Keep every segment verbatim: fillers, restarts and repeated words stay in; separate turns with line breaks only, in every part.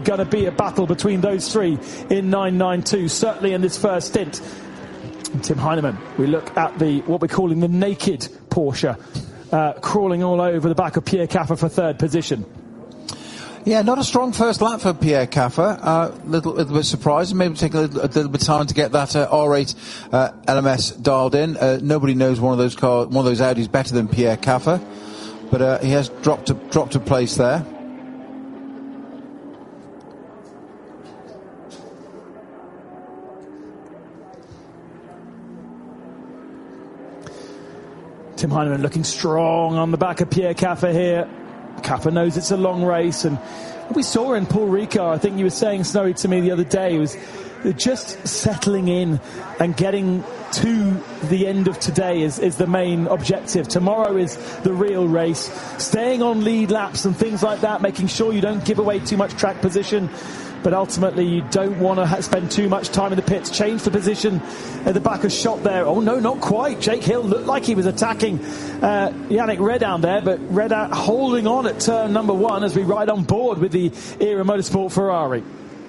going to be a battle between those three in nine nine two, certainly in this first stint. And Tim Heinemann, we look at the what we're calling the naked Porsche, uh, crawling all over the back of Pierre Caffer for third position.
Yeah, not a strong first lap for Pierre Caffer. A uh, little, little bit surprising. Maybe take a little, a little bit of time to get that uh, R eight uh, L M S dialed in. Uh, nobody knows one of those cars, one of those Audis better than Pierre Caffer, but uh, he has dropped a, dropped a place there.
Tim Heinemann looking strong on the back of Pierre Caffer here. Caffer knows it's a long race, and we saw in Paul Ricard, I think you were saying, Snowy, to me the other day, was just settling in and getting to the end of today is, is the main objective. Tomorrow is the real race. Staying on lead laps and things like that, making sure you don't give away too much track position. But ultimately, you don't want to ha- spend too much time in the pits. Change the position at the back of shot there. Oh, no, not quite. Jake Hill looked like he was attacking uh, Yannick Redound there, but Redound holding on at turn number one as we ride on board with the Era Motorsport Ferrari.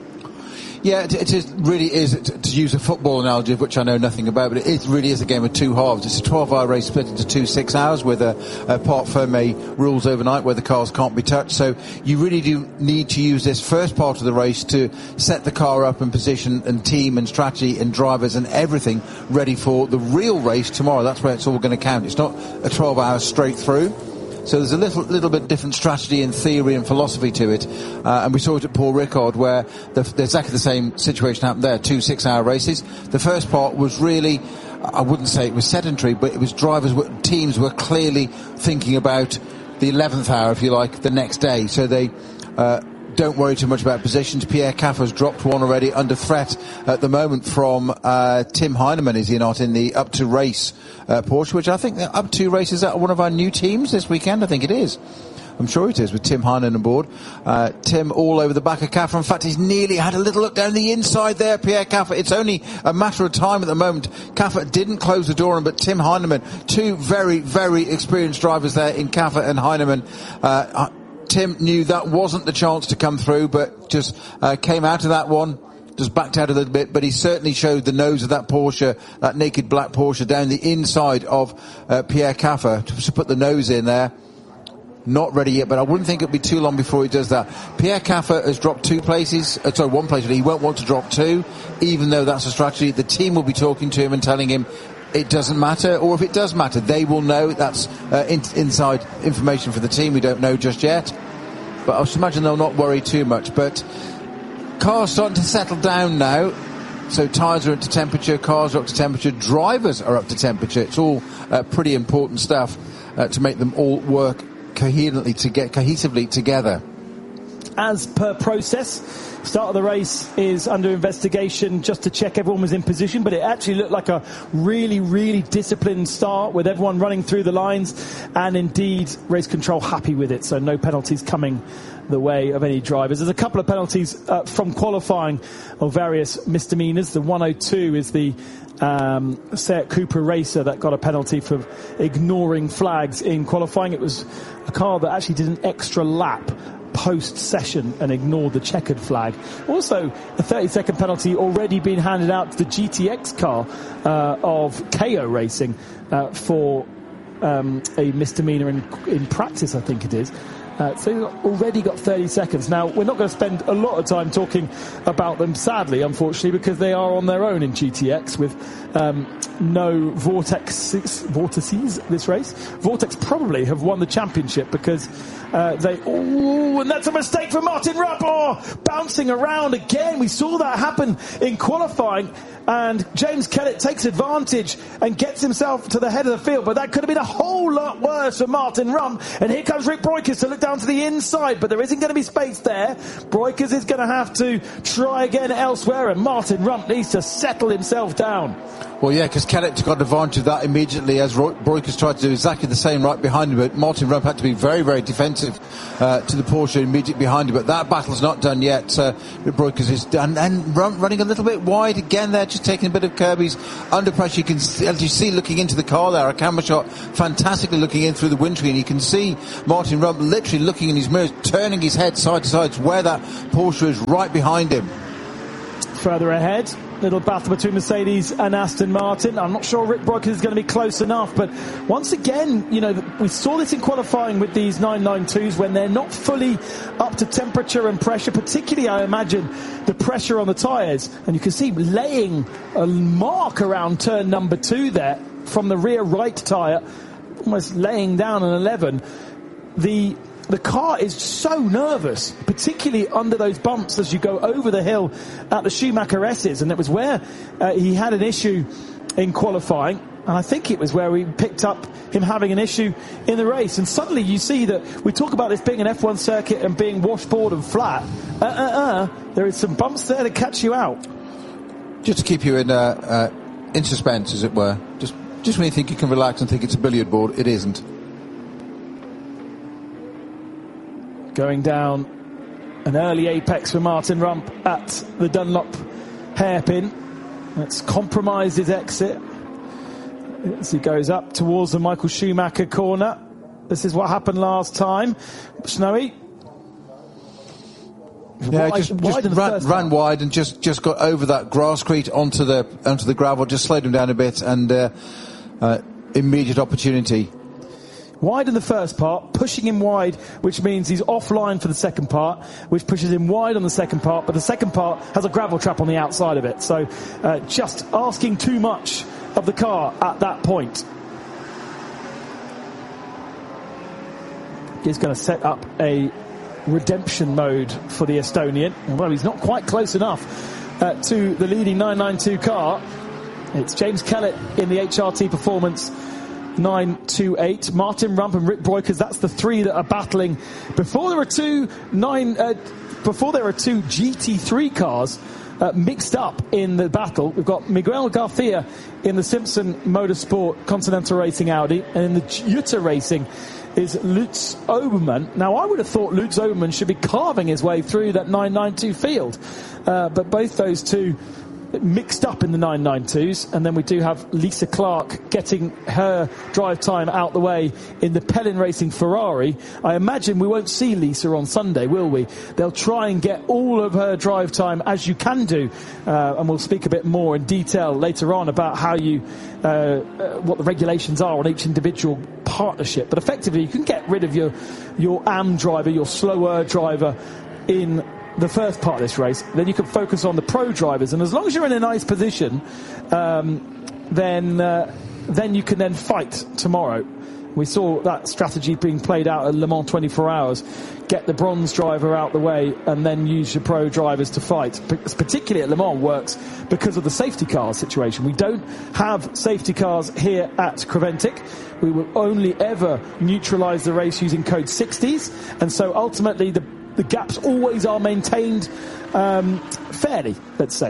Yeah, it, it is, really is, to, to use a football analogy, of which I know nothing about, but it really is a game of two halves. It's a twelve-hour race split into two six hours with a, a part fermé rules overnight where the cars can't be touched. So you really do need to use this first part of the race to set the car up in position and team and strategy and drivers and everything ready for the real race tomorrow. That's where it's all going to count. It's not a twelve hours straight through. So there's a little little bit different strategy and theory and philosophy to it. Uh, and we saw it at Paul Ricard where the, the, exactly the same situation happened there, two six-hour races. The first part was really, I wouldn't say it was sedentary, but it was drivers, teams were clearly thinking about the eleventh hour, if you like, the next day. So they uh, don't worry too much about positions. Pierre Caffer's dropped one already, under threat at the moment from uh, Tim Heinemann, is he not, in the up to race uh, Porsche, which I think the up to race is one of our new teams this weekend. I think it is. I'm sure it is, with Tim Heinemann on board. Uh, Tim all over the back of Caffer. In fact, he's nearly had a little look down the inside there, Pierre Caffer. It's only a matter of time at the moment. Caffer didn't close the door on, but Tim Heinemann, two very, very experienced drivers there in Caffer and Heinemann. Uh, Tim knew that wasn't the chance to come through, but just uh, came out of that one, just backed out a little bit, but he certainly showed the nose of that Porsche, that naked black Porsche, down the inside of uh, Pierre Caffer to, to put the nose in there. Not ready yet, but I wouldn't think it'll be too long before he does that. Pierre Caffer has dropped two places, uh, sorry, one place, but he won't want to drop two, even though that's a strategy. The team will be talking to him and telling him it doesn't matter, or if it does matter, they will know. That's uh, in, inside information for the team. We don't know just yet, but I should imagine they'll not worry too much. But cars starting to settle down now, so tyres are up to temperature, cars are up to temperature, drivers are up to temperature. It's all uh, pretty important stuff uh, to make them all work coherently to get cohesively together.
As per process, start of the race is under investigation just to check everyone was in position, but it actually looked like a really, really disciplined start with everyone running through the lines, and indeed race control happy with it, so no penalties coming the way of any drivers. There's a couple of penalties uh, from qualifying of various misdemeanors. The one oh two is the um, Seat Cooper racer that got a penalty for ignoring flags in qualifying. It was a car that actually did an extra lap post-session and ignored the checkered flag. Also, a thirty second penalty already been handed out to the G T X car uh, of K O Racing uh, for um, a misdemeanor in, in practice, I think it is. Uh, so they've already got thirty seconds. Now, we're not going to spend a lot of time talking about them, sadly, unfortunately, because they are on their own in G T X with um, no Vortex, vortices this race. Vortex probably have won the championship because uh, they... Oh, and that's a mistake for Martin Rupp. Oh, bouncing around again. We saw that happen in qualifying. And James Kellett takes advantage and gets himself to the head of the field. But that could have been a whole lot worse for Martin Rump. And here comes Rick Breukers to look down to the inside. But there isn't going to be space there. Breukers is going to have to try again elsewhere. And Martin Rump needs to settle himself down.
Well, yeah, because Kellett got advantage of that immediately as Breukers tried to do exactly the same right behind him, but Martin Rump had to be very, very defensive uh, to the Porsche immediately behind him. But that battle's not done yet. Uh, Breukers is done, and Rump running a little bit wide again there, just taking a bit of Kirby's under pressure. You can see, as you see looking into the car there, a camera shot fantastically looking in through the windscreen. You can see Martin Rump literally looking in his mirrors, turning his head side to side where that Porsche is right behind him.
Further ahead, little battle between Mercedes and Aston Martin. I'm not sure Rick Breukers is going to be close enough, but once again, you know, we saw this in qualifying with these nine ninety-twos when they're not fully up to temperature and pressure, particularly, I imagine, the pressure on the tyres. And you can see laying a mark around turn number two there from the rear right tyre, almost laying down an eleven. The The car is so nervous, particularly under those bumps as you go over the hill at the Schumacher S's, and it was where uh, he had an issue in qualifying, and I think it was where we picked up him having an issue in the race. And suddenly you see that we talk about this being an F one circuit and being washboard and flat. Uh, uh, uh, there is some bumps there to catch you out.
Just to keep you in uh, uh, in suspense, as it were. Just, just when you think you can relax and think it's a billiard board, it isn't.
Going down an early apex for Martin Rump at the Dunlop hairpin. That's compromised his exit as he goes up towards the Michael Schumacher corner. This is what happened last time. Snowy.
Yeah,
wide,
just,
wide
just ran, ran wide and just, just got over that grasscrete onto the onto the gravel, just slowed him down a bit, and uh, uh, immediate opportunity.
Wide in the first part, pushing him wide, which means he's offline for the second part, which pushes him wide on the second part, but the second part has a gravel trap on the outside of it. So uh, just asking too much of the car at that point. He's going to set up a redemption mode for the Estonian. Well, he's not quite close enough uh, to the leading nine ninety-two car. It's James Kellett in the H R T Performance nine twenty-eight. Martin Rump and Rick Breukers, that's the three that are battling. Before there were two nine, uh, before there were two G T three cars uh, mixed up in the battle. We've got Miguel Garcia in the Simpson Motorsport Continental Racing Audi, and in the Jutta Racing is Lutz Obermann. Now, I would have thought Lutz Obermann should be carving his way through that nine ninety-two field, uh, but both those two mixed up in the nine ninety-twos, and then we do have Lisa Clark getting her drive time out the way in the Pellin Racing Ferrari. I imagine we won't see Lisa on Sunday, will we? They'll try and get all of her drive time, as you can do, uh, and we'll speak a bit more in detail later on about how you uh, uh, what the regulations are on each individual partnership. But effectively, you can get rid of your your A M driver, your slower driver, in the first part of this race. Then you can focus on the pro drivers, and as long as you're in a nice position, um, then uh, then you can then fight tomorrow. We saw that strategy being played out at Le Mans twenty-four hours. Get the bronze driver out the way and then use your pro drivers to fight. Particularly at Le Mans works because of the safety car situation. We don't have safety cars here at Creventic. We will only ever neutralise the race using code sixties, and so ultimately the The gaps always are maintained um, fairly, let's say.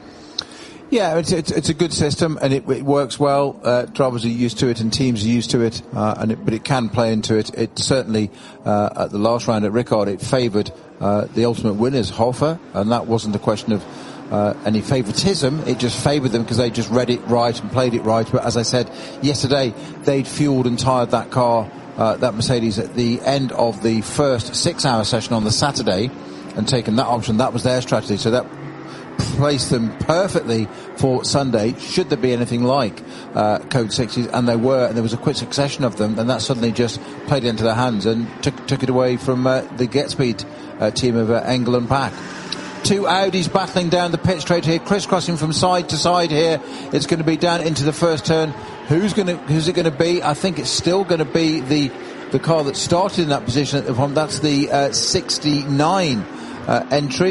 Yeah, it's, it's, it's a good system, and it, it works well. Uh, drivers are used to it, and teams are used to it, uh, and it, but it can play into it. It certainly, uh, at the last round at Ricard, it favoured uh, the ultimate winners, Hofer, and that wasn't a question of uh, any favouritism. It just favoured them because they just read it right and played it right. But as I said yesterday, they'd fuelled and tired that car, Uh, that Mercedes, at the end of the first six-hour session on the Saturday, and taken that option. That was their strategy, so that placed them perfectly for Sunday, should there be anything like uh, code sixties, and there were, and there was a quick succession of them, and that suddenly just played into their hands and took, took it away from uh, the GetSpeed uh, team of uh, Engel and Pack. Two Audis battling down the pit straight here, crisscrossing from side to side here. It's going to be down into the first turn. Who's going to? Who's it going to be? I think it's still going to be the the car that started in that position at the front. That's the uh, sixty-nine uh, entry,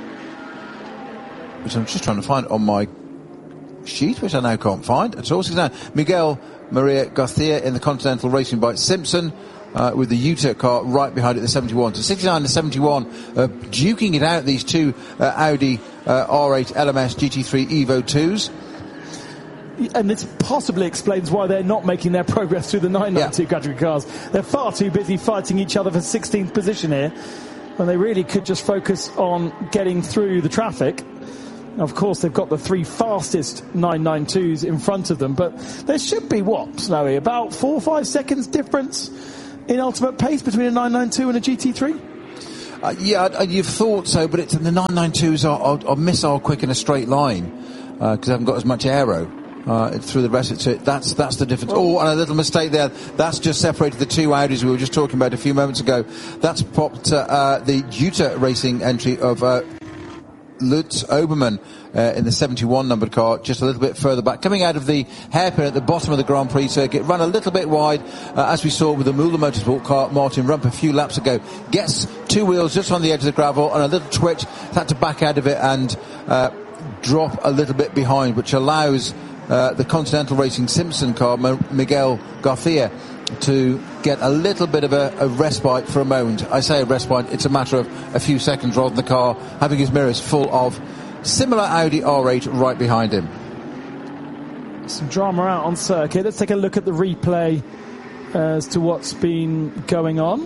which I'm just trying to find on my sheet, which I now can't find at all. sixty-nine. Miguel Maria Garcia in the Continental Racing Bike Simpson. Uh, with the Jutta car right behind it, the seventy-one. So sixty-nine to seventy-one, uh, duking it out, these two uh, Audi uh, R eight L M S G T three Evo twos.
and this possibly explains why they're not making their progress through the nine ninety-two
yeah.
category cars. They're far too busy fighting each other for sixteenth position here, when they really could just focus on getting through the traffic. Of course, they've got the three fastest nine ninety-twos in front of them, but there should be, what, Snowy, about four or five seconds difference in ultimate pace between a nine ninety-two and a G T three?
Uh, yeah, you've thought so, but it's, the nine ninety-twos are, are, are missile quick in a straight line because uh, they haven't got as much aero uh, through the rest of it. That's, that's the difference. Oh, and a little mistake there. That's just separated the two Audis we were just talking about a few moments ago. That's popped uh, uh, the Jutta Racing entry of Uh, Lutz Obermann uh, in the seventy-one numbered car, just a little bit further back, coming out of the hairpin at the bottom of the Grand Prix circuit, run a little bit wide, uh, as we saw with the Müller Motorsport car. Martin Rump a few laps ago gets two wheels just on the edge of the gravel, and a little twitch, had to back out of it and uh, drop a little bit behind, which allows uh, the Continental Racing Simpson car, M- Miguel Garcia, to get a little bit of a, a respite for a moment. I say a respite, it's a matter of a few seconds rather than the car having his mirrors full of similar Audi R eight right behind him.
Some drama out on circuit. Let's take a look at the replay as to what's been going on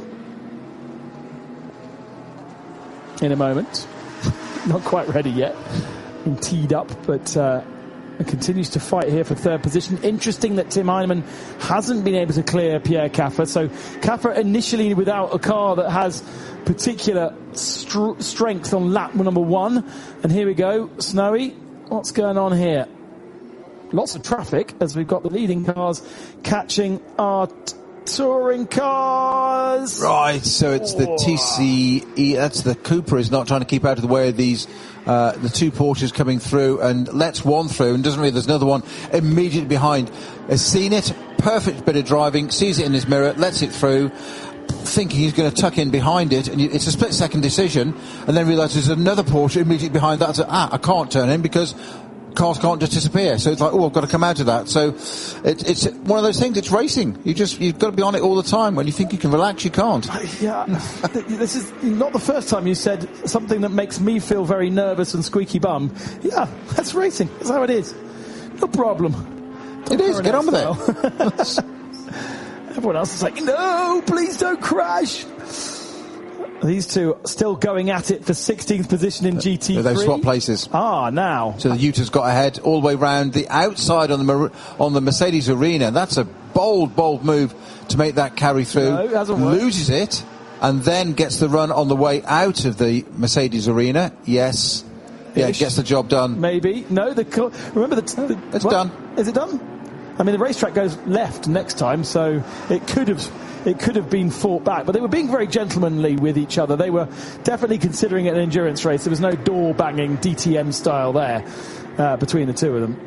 in a moment. Not quite ready yet. Been teed up, but uh, it continues to fight here for third position. Interesting that Tim Heinemann hasn't been able to clear Pierre Caffer. So Caffer initially without a car that has particular str- strength on lap number one. And here we go. Snowy, what's going on here? Lots of traffic as we've got the leading cars catching our t- touring cars.
Right, so it's the T C E, that's the Cooper is not trying to keep out of the way of these Uh, the two Porsches coming through, and lets one through and doesn't really, there's another one immediately behind. Has seen it, perfect bit of driving, sees it in his mirror, lets it through, thinking he's going to tuck in behind it, and it's a split second decision, and then realises there's another Porsche immediately behind that. So, ah, I can't turn in because cars can't just disappear. So it's like, oh, I've got to come out of that. So it, it's one of those things. It's racing. You just, you've got to be on it all the time. When you think you can relax, you can't.
Yeah, this is not the first time you said something that makes me feel very nervous and squeaky bum. Yeah, that's racing. That's how it is. No problem.
Don't it is. Get on with it.
Everyone else is like, no, please don't crash. These two still going at it for sixteenth position in G T three.
They've swapped places.
Ah, now.
So the Uta's got ahead all the way round the outside on the on the Mercedes Arena. That's a bold, bold move to make that carry through.
No, it hasn't worked.
Loses it, and then gets the run on the way out of the Mercedes Arena. Yes. Yeah, Ish. Gets the job done.
Maybe. No, the remember the... the
it's
what?
done.
Is it done? I mean, the racetrack goes left next time, so it could have... It could have been fought back, but they were being very gentlemanly with each other. They were definitely considering it an endurance race. There was no door-banging D T M style there uh, between the two of them.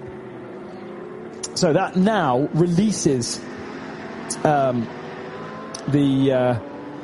So that now releases um, the... Uh,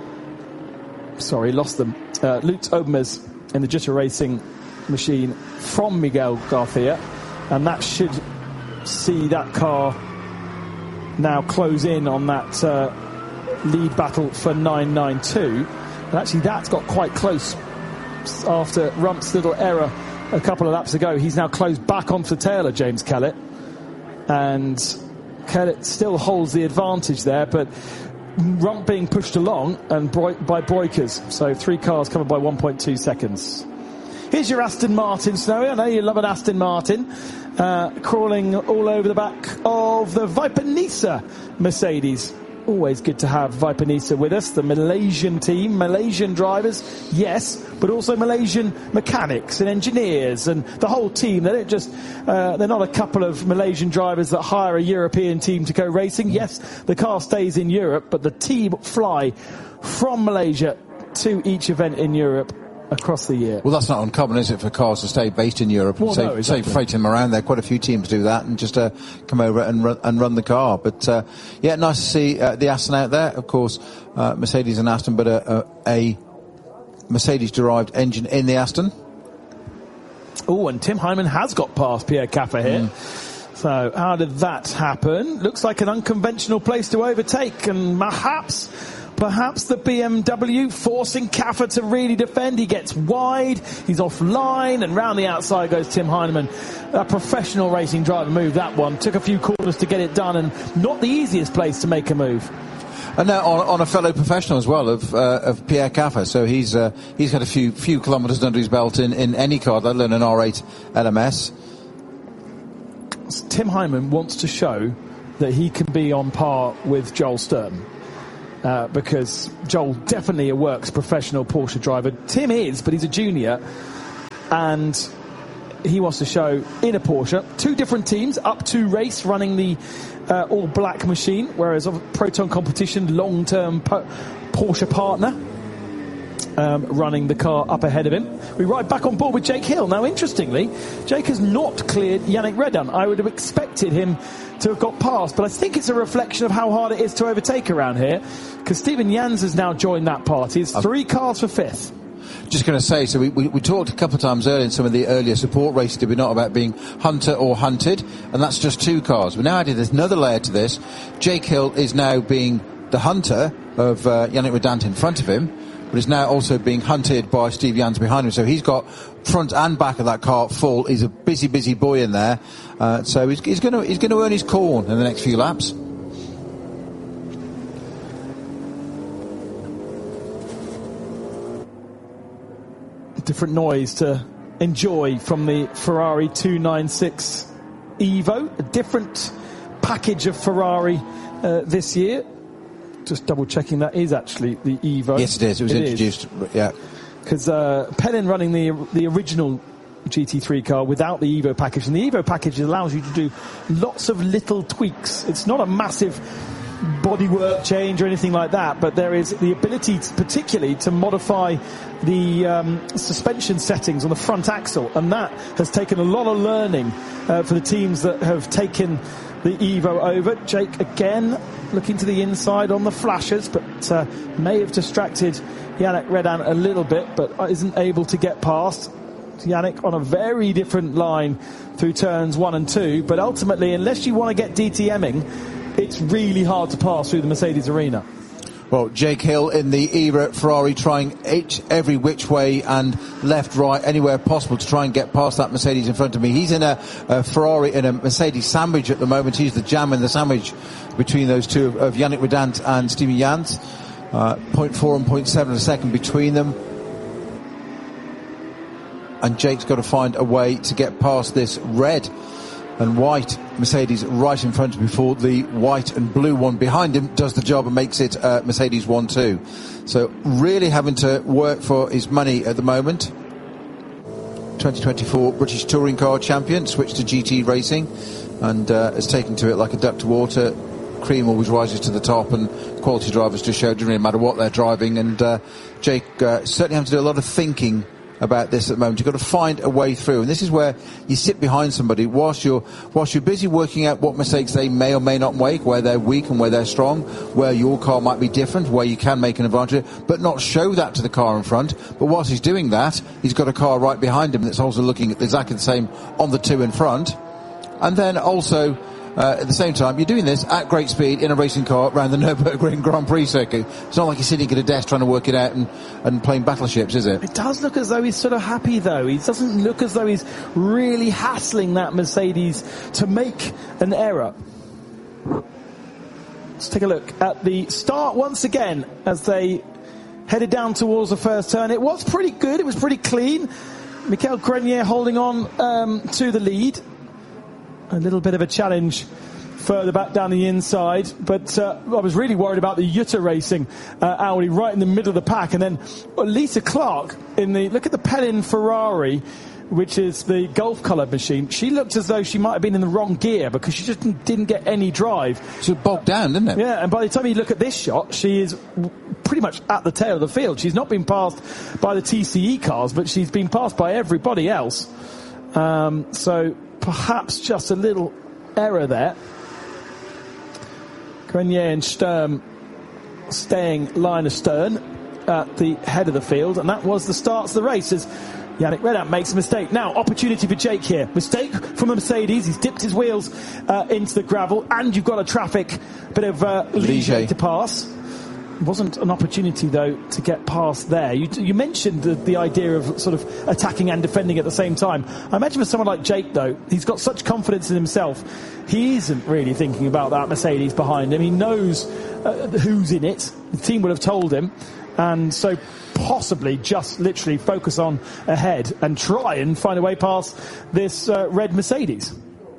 sorry, lost them. Uh, Lutz Obermann in the Jutta Racing machine from Miguel Garcia, and that should see that car now close in on that... Uh, lead battle for nine ninety-two, and actually that's got quite close after Rump's little error a couple of laps ago. He's now closed back onto the tail of James Kellett, and Kellett still holds the advantage there, but Rump being pushed along and by Breukers, so three cars covered by one point two seconds. Here's your Aston Martin, Snowy. I know you love an Aston Martin. Uh, crawling all over the back of the Viper Nisa Mercedes. Always good to have Viper Nisa with us, the Malaysian team, Malaysian drivers, yes, but also Malaysian mechanics and engineers and the whole team. They don't just, uh, they're not a couple of Malaysian drivers that hire a European team to go racing. Yes, the car stays in Europe, but the team fly from Malaysia to each event in Europe across the year.
Well, that's not uncommon, is it, for cars to stay based in Europe?
Well,
say,
no, exactly.
say freighting them around there. Quite a few teams do that and just uh, come over and run, and run the car. But uh, yeah, nice to see uh, the Aston out there. Of course, uh, Mercedes and Aston, but a, a, a Mercedes-derived engine in the Aston.
Oh, and Tim Heinemann has got past Pierre Caffer here. Mm. So how did that happen? Looks like an unconventional place to overtake, and perhaps perhaps the B M W, forcing Kaffer to really defend. He gets wide, he's offline, and round the outside goes Tim Heinemann. A professional racing driver move, that one. Took a few corners to get it done, and not the easiest place to make a move.
And now on, on a fellow professional as well of uh, of Pierre Kaffer. So he's uh, he's got a few few kilometres under his belt in, in any car, let alone an R eight L M S.
Tim Heinemann wants to show that he can be on par with Joel Stern. Uh, because Joel definitely a works professional Porsche driver. Tim is, but he's a junior, and he wants to show in a Porsche. Two different teams, Up to Race running the uh, all-black machine, whereas of Proton Competition, long-term po- Porsche partner, um, running the car up ahead of him. We ride back on board with Jake Hill. Now, interestingly, Jake has not cleared Yannick Redan. I would have expected him to have got past, but I think it's a reflection of how hard it is to overtake around here, because Stephen Jans has now joined that party. It's three cars for fifth.
Just going to say, so we, we, we talked a couple of times earlier in some of the earlier support races, did we not, about being hunter or hunted, and that's just two cars. We now added another layer to this. Jake Hill is now being the hunter of uh, Yannick Redant in front of him, but is now also being hunted by Steve Jans behind him. So he's got front and back of that car full. He's a busy, busy boy in there. Uh, so he's, he's going to he's going to earn his corn in the next few laps.
Different noise to enjoy from the Ferrari two ninety-six Evo. A different package of Ferrari uh, this year. Just double checking that is actually the Evo.
Yes, it is. It was it introduced. Is. Yeah.
Because uh, Pellin running the the original G T three car without the Evo package, and the Evo package allows you to do lots of little tweaks. It's not a massive bodywork change or anything like that, but there is the ability to, particularly to modify the um, suspension settings on the front axle, and that has taken a lot of learning uh, for the teams that have taken the Evo over. Jake again looking to the inside on the flashers, but uh, may have distracted Yannick Redan a little bit, but isn't able to get past. Yannick on a very different line through turns one and two, but ultimately, unless you want to get DTMing, it's really hard to pass through the Mercedes arena.
Well, Jake Hill in the era Ferrari trying each, every which way and left, right, anywhere possible to try and get past that Mercedes in front of me. He's in a, a Ferrari in a Mercedes sandwich at the moment. He's the jam in the sandwich between those two of, of Yannick Redant and Stephen Jans. Uh, zero point four and zero point seven a second between them. And Jake's got to find a way to get past this red and white Mercedes right in front of him before the white and blue one behind him does the job and makes it uh, Mercedes one two. So really having to work for his money at the moment. twenty twenty-four British Touring Car Champion, switched to G T racing, and uh, has taken to it like a duck to water. Cream always rises to the top, and quality drivers just show it doesn't really matter what they're driving. And uh, Jake uh, certainly having to do a lot of thinking about this at the moment. You've got to find a way through, and this is where you sit behind somebody whilst you're whilst you're busy working out what mistakes they may or may not make, where they're weak and where they're strong, where your car might be different, where you can make an advantage, but not show that to the car in front. But whilst he's doing that, he's got a car right behind him that's also looking at exactly the same on the two in front. And then also Uh, at the same time, you're doing this at great speed in a racing car around the Nürburgring Grand Prix circuit. It's not like you're sitting at a desk trying to work it out and, and playing battleships, is it?
It does look as though he's sort of happy, though. He doesn't look as though he's really hassling that Mercedes to make an error. Let's take a look at the start once again as they headed down towards the first turn. It was pretty good. It was pretty clean. Michael Grenier holding on um, to the lead. A little bit of a challenge further back down the inside, but uh, I was really worried about the Jutta Racing uh, Audi right in the middle of the pack, and then well, Lisa Clark in the look at the Pellin Ferrari, which is the Gulf coloured machine. She looked as though she might have been in the wrong gear because she just didn't get any drive.
She was bogged down, didn't it?
Yeah, and by the time you look at this shot, she is pretty much at the tail of the field. She's not been passed by the T C E cars, but she's been passed by everybody else. Um, so. Perhaps just a little error there. Grenier and Sturm staying line astern at the head of the field, and that was the start of the race as Yannick Redan makes a mistake. Now, opportunity for Jake here. Mistake from a Mercedes. He's dipped his wheels uh, into the gravel, and you've got a traffic bit of uh, leeway to pass. wasn't an opportunity, though, to get past there. You, you mentioned the, the idea of sort of attacking and defending at the same time. I imagine for someone like Jake, though, he's got such confidence in himself. He isn't really thinking about that Mercedes behind him. He knows uh, who's in it. The team would have told him. And so possibly just literally focus on ahead and try and find a way past this uh, red Mercedes.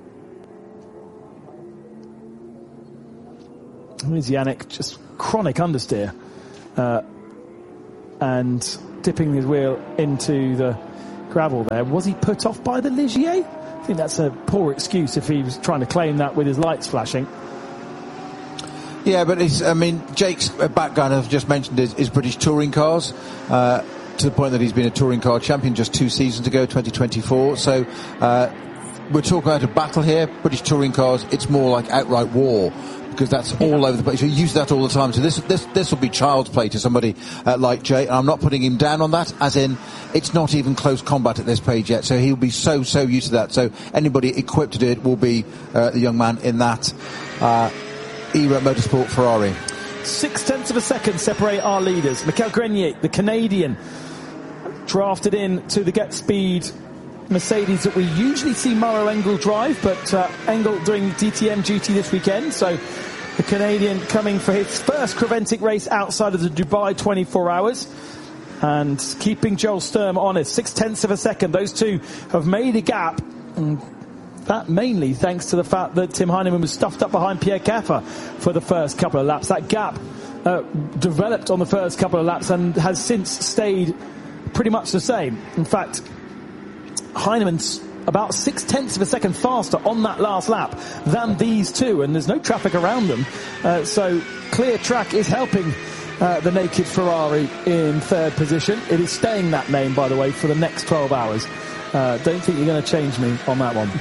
Here's Yannick, just chronic understeer. Uh, and dipping his wheel into the gravel there. Was he put off by the Ligier? I think that's a poor excuse if he was trying to claim that with his lights flashing.
Yeah, but it's, I mean, Jake's background, I've just mentioned, is, is British touring cars, uh, to the point that he's been a touring car champion just two seasons ago, twenty twenty-four. So uh, we're talking about a battle here. British touring cars, it's more like outright war, because that's all yeah. over the place. You use that all the time. So this this this will be child's play to somebody uh, like Jake. And I'm not putting him down on that, as in it's not even close combat at this page yet. So he'll be so, so used to that. So anybody equipped to do it will be uh, the young man in that uh, era Motorsport Ferrari.
Six tenths of a second separate our leaders. Michael Grenier, the Canadian, drafted in to the Get Speed Mercedes that we usually see Mauro Engel drive, but uh, Engel doing D T M duty this weekend, so the Canadian coming for his first Creventic race outside of the Dubai twenty-four hours and keeping Joel Sturm honest. Six tenths of a second. Those two have made a gap, and that mainly thanks to the fact that Tim Heinemann was stuffed up behind Pierre Caffer for the first couple of laps. That gap uh, developed on the first couple of laps and has since stayed pretty much the same. In fact, Heinemann's about six tenths of a second faster on that last lap than these two, and there's no traffic around them. Uh, so clear track is helping uh, the naked Ferrari in third position. It is staying that name, by the way, for the next twelve hours. Uh, don't think you're going to change me on that one.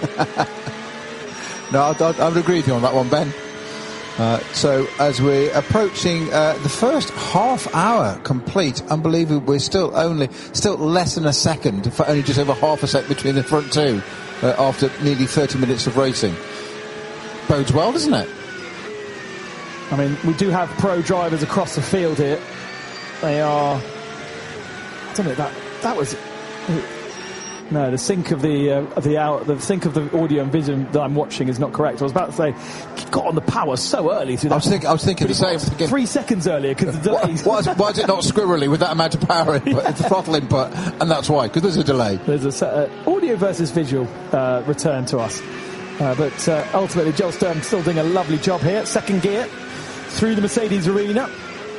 No, I, I, I would agree with you on that one, Ben. Uh, so as we're approaching uh, the first half hour complete, unbelievable, we're still only still less than a second, for only just over half a second between the front two uh, after nearly thirty minutes of racing. Bodes well, doesn't it?
I mean, we do have pro drivers across the field here. They are, I don't know, that that was. No, the sync of the uh, of the hour, the sync of the audio and vision that I'm watching is not correct. I was about to say, he got on the power so early through that.
I was, think, I was thinking the same. Thinking,
three seconds earlier because the delay.
Why, why, is it, why is it not squirrely with that amount of power input? Yeah. It's throttle input, and that's why, because there's a delay.
There's a uh, audio versus visual uh, return to us, uh, but uh, ultimately Joel Sturm still doing a lovely job here. Second gear through the Mercedes arena,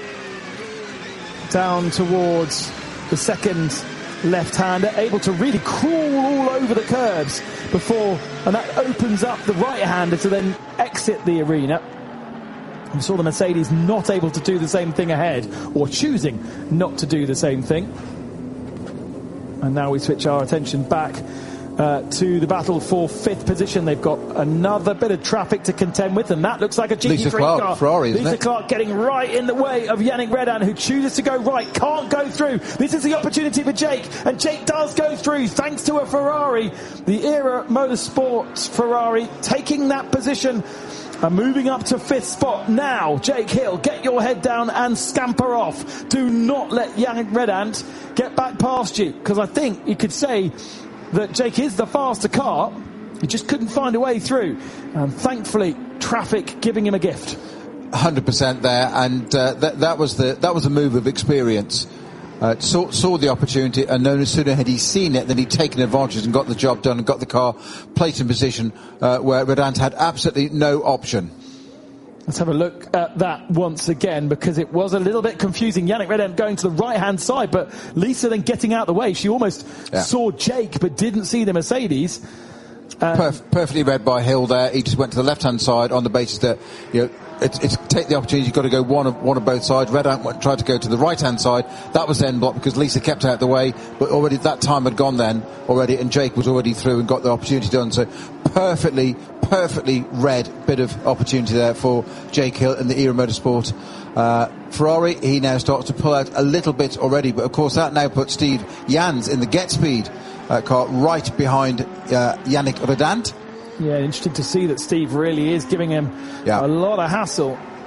down towards the second left-hander, able to really crawl all over the curbs before, and that opens up the right-hander to then exit the arena. We saw the Mercedes not able to do the same thing ahead, or choosing not to do the same thing. And now we switch our attention back uh, to the battle for fifth position. They've got another bit of traffic to contend with, and that looks like a G T three car.
Ferrari, isn't
Lisa
it?
Clark getting right in the way of Yannick Redan, who chooses to go right, can't go through. This is the opportunity for Jake, and Jake does go through thanks to a Ferrari. The Era Motorsports Ferrari taking that position and moving up to fifth spot. Now, Jake Hill, get your head down and scamper off. Do not let Yannick Redan get back past you, because I think you could say that Jake is the faster car. He just couldn't find a way through, and thankfully traffic giving him a gift.
one hundred percent there, and uh, that, that was the that was a move of experience. Uh, saw, saw the opportunity, and no sooner had he seen it than he'd taken advantage and got the job done and got the car placed in position uh, where Redan had absolutely no option.
Let's have a look at that once again, because it was a little bit confusing. Yannick Redan going to the right-hand side, but Lisa then getting out of the way. She almost yeah. saw Jake, but didn't see the Mercedes. Um,
Perf- perfectly read by Hill there. He just went to the left-hand side on the basis that, you know, it's, it's take the opportunity. You've got to go one of one of both sides. Redan went, tried to go to the right-hand side. That was then blocked because Lisa kept out of the way, but already that time had gone then already, and Jake was already through and got the opportunity done. So perfectly, perfectly read bit of opportunity there for Jake Hill in the Era Motorsport uh, Ferrari. He now starts to pull out a little bit already, but of course that now puts Steve Jans in the Get Speed uh, car right behind uh, Yannick Redan.
Yeah, interesting to see that Steve really is giving him yeah. a lot of hassle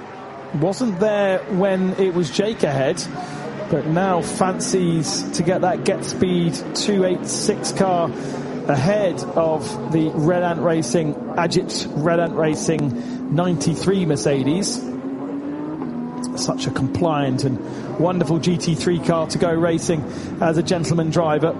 Wasn't there when it was Jake ahead, but now fancies to get that Get Speed two eighty-six car ahead of the Red Ant Racing, Ajit Red Ant Racing ninety-three Mercedes. Such a compliant and wonderful G T three car to go racing as a gentleman driver.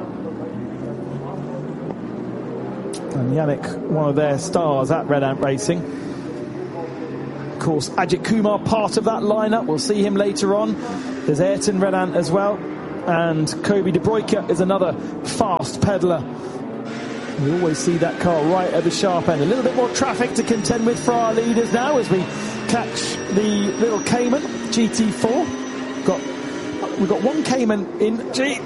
And Yannick, one of their stars at Red Ant Racing. Of course, Ajit Kumar, part of that lineup. We'll see him later on. There's Ayrton Red Ant as well. And Kobe De Bruyke is another fast peddler. We always see that car right at the sharp end. A little bit more traffic to contend with for our leaders now as we catch the little Cayman G T four. Got we've got one Cayman in G.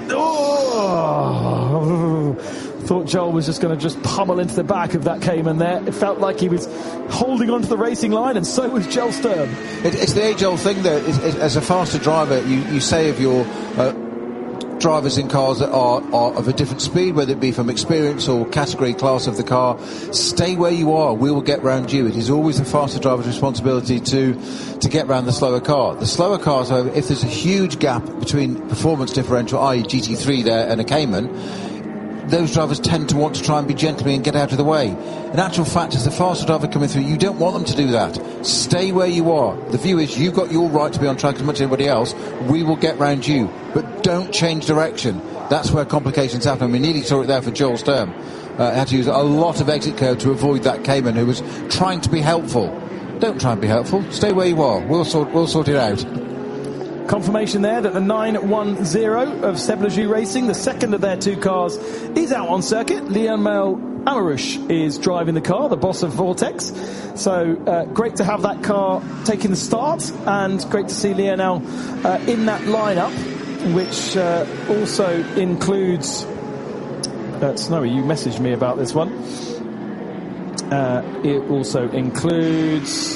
Oh, thought Joel was just going to just pummel into the back of that Cayman there. It felt like he was holding onto the racing line, and so was Joel Sturm.
It, it's the age-old thing that is, is, as a faster driver, you, you say of your uh, drivers in cars that are, are of a different speed, whether it be from experience or category class of the car, stay where you are, we will get round you. It is always the faster driver's responsibility to to get round the slower car. The slower cars, however, if there's a huge gap between performance differential, that is G T three there and a Cayman, those drivers tend to want to try and be gentlemen and get out of the way. In actual fact, as the faster driver coming through, you don't want them to do that. Stay where you are. The view is you've got your right to be on track as much as anybody else. We will get round you. But don't change direction. That's where complications happen. We nearly saw it there for Joel Sturm. Uh, had to use a lot of exit curve to avoid that Cayman who was trying to be helpful. Don't try and be helpful. Stay where you are. We'll sort, we'll sort it out.
Confirmation there that the nine one zero of Seb Lejeune Racing, the second of their two cars, is out on circuit. Lionel Amarouche is driving the car, the boss of Vortex. So uh, great to have that car taking the start, and great to see Lionel uh, in that lineup, which uh, also includes... Uh, Snowy, you messaged me about this one. Uh, it also includes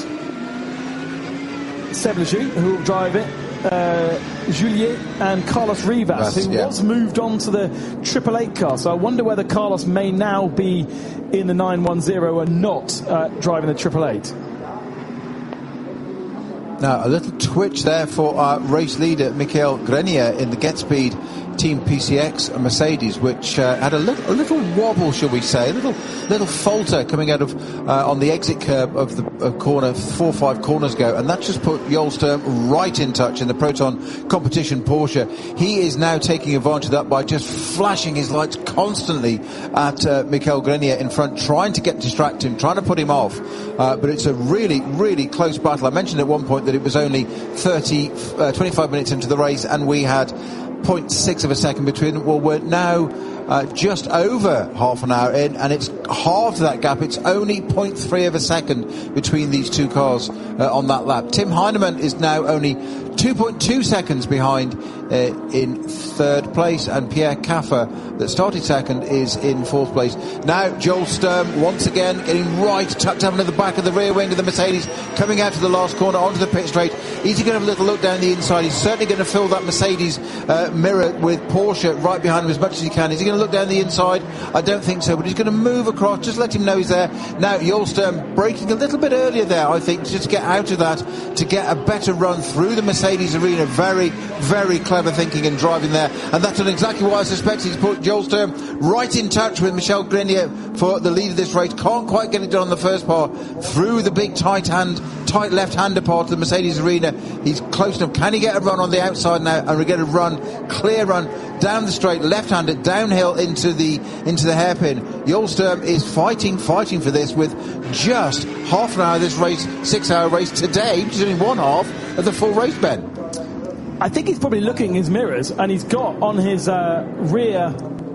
Seb Lejeune, who will drive it. Uh, Juliet and Carlos Rivas, That's, who yeah. was moved on to the Triple Eight car. So I wonder whether Carlos may now be in the nine one zero and not uh, driving the Triple Eight.
Now, a little twitch there for our race leader, Michael Grenier, in the Get Speed Team P C X Mercedes, which uh, had a little, a little wobble, shall we say, a little little falter coming out of uh, on the exit curb of the of corner, four or five corners ago, and that just put Joel Sturm right in touch in the Proton Competition Porsche. He is now taking advantage of that by just flashing his lights constantly at uh, Michael Grenier in front, trying to get distract him, trying to put him off. Uh, but it's a really, really close battle. I mentioned at one point that it was only thirty, uh, twenty-five minutes into the race, and we had zero point six of a second between them. Well, we're now uh, just over half an hour in, and it's halved that gap. It's only zero point three of a second between these two cars uh, on that lap. Tim Heinemann is now only two point two seconds behind uh, in third place, and Pierre Caffer, that started second, is in fourth place. Now Joel Sturm once again getting right tucked up into the back of the rear wing of the Mercedes, coming out to the last corner onto the pit straight. Is he going to have a little look down the inside? He's certainly going to fill that Mercedes uh, mirror with Porsche right behind him as much as he can. Is he going to look down the inside? I don't think so, but he's going to move across. Just let him know he's there. Now Joel Sturm braking a little bit earlier there, I think, just to get out of that, to get a better run through the Mercedes arena. Very, very clever thinking and driving there, and that's exactly what I suspect. He's put Joel Sturm right in touch with Michel Grenier for the lead of this race. Can't quite get it done on the first part through the big tight hand, tight left-hander part of the Mercedes arena. He's close enough. Can he get a run on the outside now? And we get a run, clear run down the straight, left-handed, downhill into the into the hairpin. Joel Sturm is fighting, fighting for this with just half an hour of this race, six-hour race today, which is only one half of the full race, Ben.
I think he's probably looking in his mirrors, and he's got on his uh, rear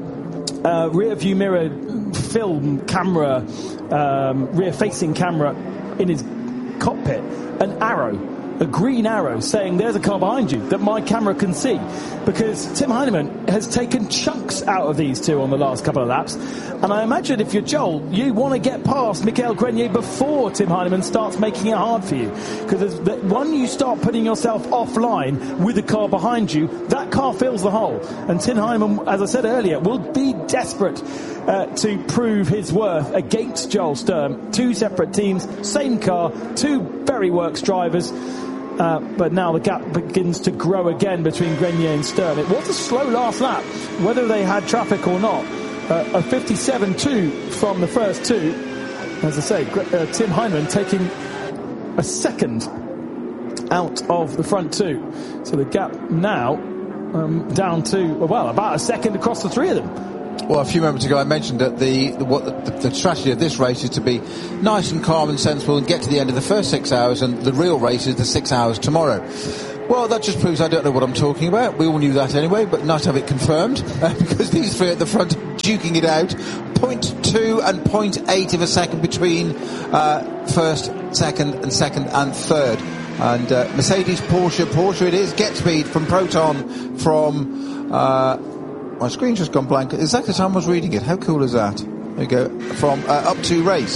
uh, rear view mirror film camera, um, rear facing camera in his cockpit, an arrow, a green arrow saying there's a car behind you that my camera can see, because Tim Heinemann has taken chunks out of these two on the last couple of laps, and I imagine if you're Joel, you want to get past Michael Grenier before Tim Heinemann starts making it hard for you, because when you start putting yourself offline with the car behind you, that car fills the hole. And Tim Heinemann, as I said earlier, will be desperate uh, to prove his worth against Joel Sturm. Two separate teams, same car, two very works drivers. Uh, but now the gap begins to grow again between Grenier and Sturm. It was a slow last lap, whether they had traffic or not. Uh, a fifty-seven two from the first two. As I say, uh, Tim Heinemann taking a second out of the front two. So the gap now um, down to, well, about a second across the three of them.
Well, a few moments ago I mentioned that the, the what the, the strategy of this race is to be nice and calm and sensible and get to the end of the first six hours, and the real race is the six hours tomorrow. Well, that just proves I don't know what I'm talking about. We all knew that anyway, but nice to have it confirmed, uh, because these three at the front are duking it out. point two and point eight of a second between uh, first, second and second and third. And uh, Mercedes, Porsche, Porsche it is, Get Speed from Proton from... Uh, my screen's just gone blank. Exactly the time I was reading it. How cool is that? There we go. From uh, up to race.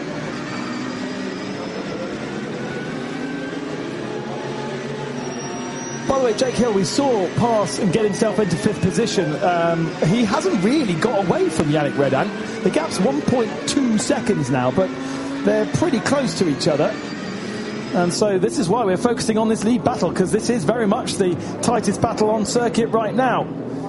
By the way, Jake Hill, we saw pass and get himself into fifth position. Um, he hasn't really got away from Yannick Redan. The gap's one point two seconds now, but they're pretty close to each other. And so this is why we're focusing on this lead battle, because this is very much the tightest battle on circuit right now.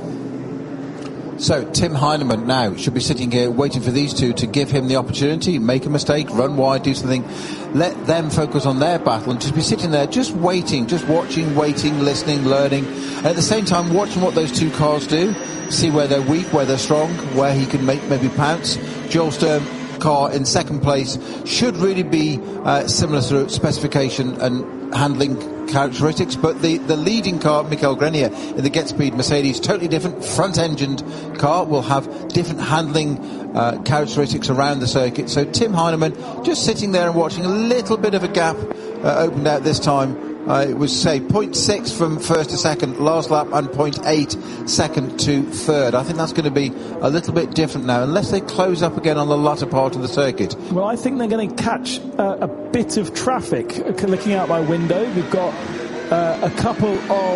So Tim Heinemann now should be sitting here waiting for these two to give him the opportunity, make a mistake, run wide, do something, let them focus on their battle, and just be sitting there just waiting, just watching, waiting, listening, learning, and at the same time watching what those two cars do, see where they're weak, where they're strong, where he can make maybe pounce. Joel Sturm car in second place should really be uh, similar sort of specification and handling characteristics, but the, the leading car, Michael Grenier, in the Get Speed Mercedes, totally different front-engined car, will have different handling uh, characteristics around the circuit. So Tim Heinemann just sitting there and watching, a little bit of a gap uh, opened out this time. Uh, it was, say, point six from first to second last lap and point eight second to third. I think that's going to be a little bit different now, unless they close up again on the latter part of the circuit.
Well, I think they're going to catch uh, a bit of traffic. Looking out my window, we've got uh, a couple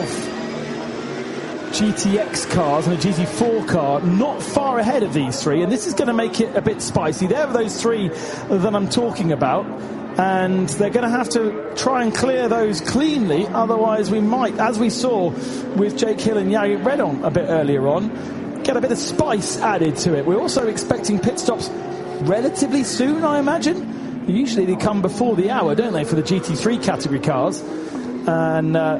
of G T X cars and a G T four car not far ahead of these three, and this is going to make it a bit spicy. There are those three that I'm talking about, and they're going to have to try and clear those cleanly, otherwise we might, as we saw with Jake Hill and Yannick Redan a bit earlier on, get a bit of spice added to it. We're also expecting pit stops relatively soon, I imagine. Usually they come before the hour, don't they, for the G T three category cars. And uh,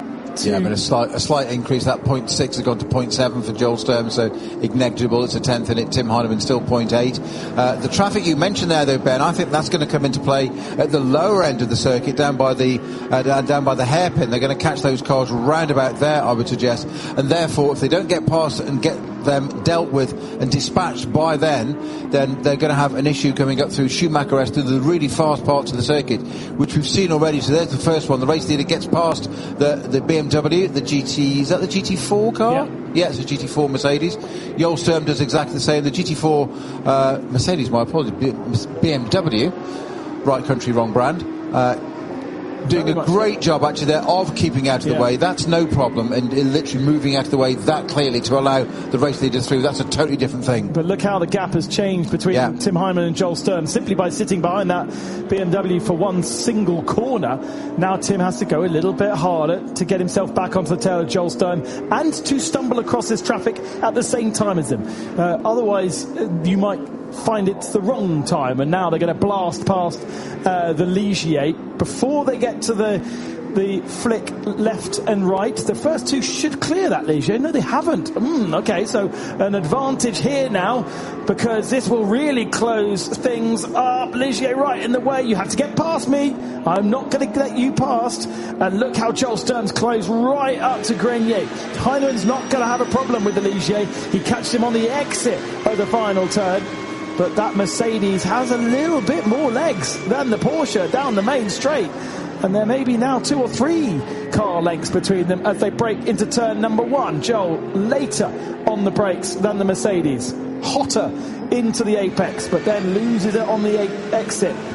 to
yeah, but a slight, a slight increase. That point six has gone to point seven for Joel Sturm, so negligible. It's a tenth in it. Tim Heinemann still point eight. Uh, the traffic you mentioned there, though, Ben, I think that's going to come into play at the lower end of the circuit, down by the uh, down by the hairpin. They're going to catch those cars round about there, I would suggest, and therefore, if they don't get past and get them dealt with and dispatched by then, then they're going to have an issue coming up through Schumacher S, through the really fast parts of the circuit, which we've seen already. So there's the first one. The race leader gets past the, the B M W, the G T, is that the G T four car?
Yeah,
yeah it's a G T four Mercedes. Joel Sturm does exactly the same. The G T four uh, Mercedes, my apologies, B M W, right country, wrong brand, uh, doing a great job actually there of keeping out of yeah. the way. That's no problem, and literally moving out of the way that clearly to allow the race leader through. That's a totally different thing.
But look how the gap has changed between yeah. Tim Heinemann and Joel Sturm simply by sitting behind that B M W for one single corner. Now Tim has to go a little bit harder to get himself back onto the tail of Joel Sturm and to stumble across this traffic at the same time as them. Uh, otherwise, you might find it's the wrong time, and now they're going to blast past uh, the Ligier before they get to the the flick left and right. The first two should clear that Ligier. No, they haven't. Mm, okay, so an advantage here now, because this will really close things up. Ligier right in the way. You have to get past me. I'm not going to let you past. And look how Joel Sturm's closed right up to Grenier. Heinemann's not going to have a problem with the Ligier. He catched him on the exit of the final turn. But that Mercedes has a little bit more legs than the Porsche down the main straight. And there may be now two or three car lengths between them as they break into turn number one. Joel later on the brakes than the Mercedes. Hotter into the apex, but then loses it on the exit.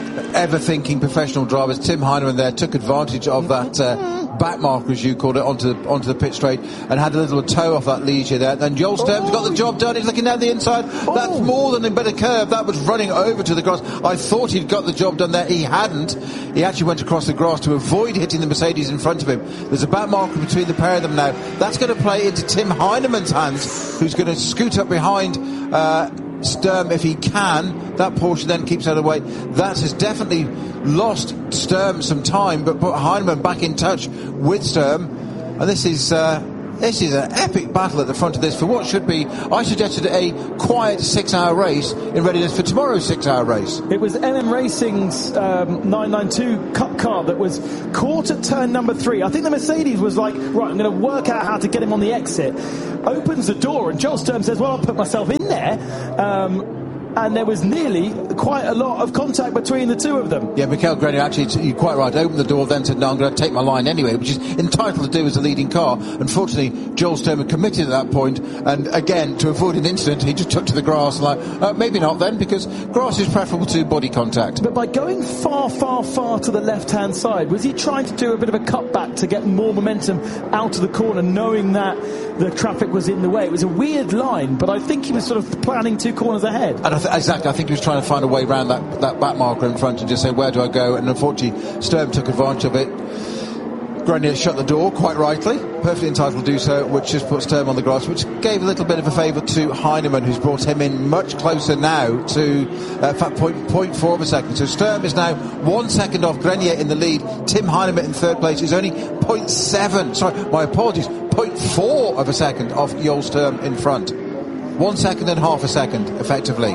ever-thinking professional drivers. Tim Heinemann there took advantage of that uh, back marker, as you called it, onto the, onto the pit straight and had a little toe off that Ligier there. And Joel Sturm's oh. got the job done. He's looking down the inside. Oh. That's more than a bit of curve. That was running over to the grass. I thought he'd got the job done there. He hadn't. He actually went across the grass to avoid hitting the Mercedes in front of him. There's a back marker between the pair of them now. That's going to play into Tim Heinemann's hands, who's going to scoot up behind uh, Sturm if he can. That Porsche then keeps out of the way. That has definitely lost Sturm some time, but put Heinemann back in touch with Sturm. And this is uh, this is an epic battle at the front of this for what should be, I suggested, a quiet six-hour race in readiness for tomorrow's six-hour race.
It was M M Racing's um, nine ninety-two Cup car that was caught at turn number three. I think the Mercedes was like, right, I'm going to work out how to get him on the exit. Opens the door, and Joel Sturm says, well, I'll put myself in there. Um, and there was nearly quite a lot of contact between the two of them.
Yeah, Michael Grenier, actually, you're quite right, opened the door, then said, no, I'm going to take my line anyway, which is entitled to do as a leading car. Unfortunately, Joel Sturm had committed at that point, and again, to avoid an incident, he just took to the grass, like, uh, maybe not then, because grass is preferable to body contact.
But by going far, far, far to the left-hand side, was he trying to do a bit of a cutback to get more momentum out of the corner, knowing that the traffic was in the way? It was a weird line, but I think he was sort of planning two corners ahead.
And I th- exactly, I think he was trying to find a way around that, that back marker in front and just say, where do I go? And unfortunately, Sturm took advantage of it. Grenier shut the door, quite rightly, perfectly entitled to do so, which just put Sturm on the grass, which gave a little bit of a favour to Heinemann, who's brought him in much closer now to uh, fact, point, point four of a second. So Sturm is now one second off Grenier in the lead. Tim Heinemann in third place is only point seven, sorry, my apologies, point four of a second off Joel Sturm in front. One second and half a second, effectively.